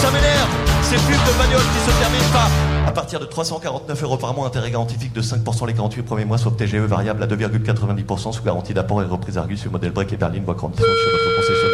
ça m'énerve. Ces pubs de bagnole qui se terminent pas. À partir de 349 € par mois, intérêt garanti fixe de 5% les 48 premiers mois, sauf TGE variable à 2,90% sous garantie d'apport et reprise Argus sur modèle break et berline, voie condition chez votre concessionnaire.